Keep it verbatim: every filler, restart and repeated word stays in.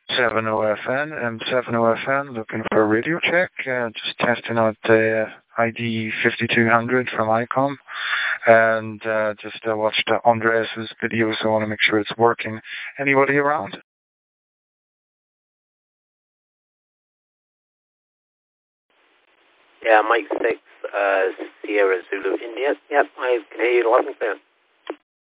seven O F N, M seven O F N, looking for a radio check. Uh, just testing out the I D fifty-two hundred from ICOM, and uh, just uh, watched uh, Andreas's video, so I want to make sure it's working. Anybody around? Yeah, Mike six, uh, Sierra Zulu, India. Yep, I can hear you loud and clear.